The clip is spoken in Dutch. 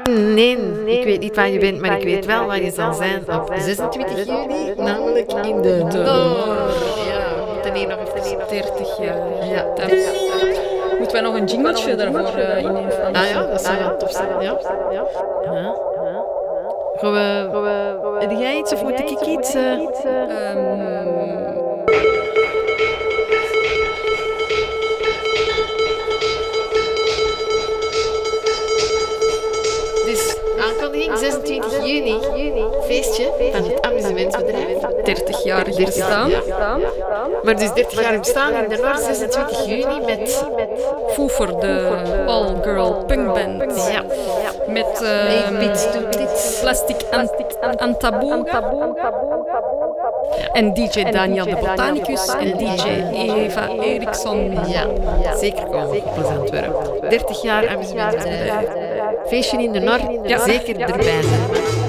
Nee, ik weet niet waar je bent, maar ik weet wel waar je zal zijn op 26 juni, namelijk in de Noor. Ja, ten hier nog even 30 jaar. Ja, Moeten wij nog een jingletje daarvoor innemen? Ah ja, dat zou wel tof zijn. Ja. Heb jij iets of moet ik iets? Dus aankondiging 26 juni, feestje van het amusementsbedrijf. 30 jaar bestaan. Maar dus 30 jaar bestaan in de Noord, 26 juni met Foefer, de all-girl punkband. ja, Met Beats to Tits. Plastic Antaboga. En DJ Daniel de Botanicus en DJ Eva Eriksson. Ja, zeker komen op Antwerpen. 30 jaar amusementsbedrijf. Feestje in de Noord, zeker erbij zijn.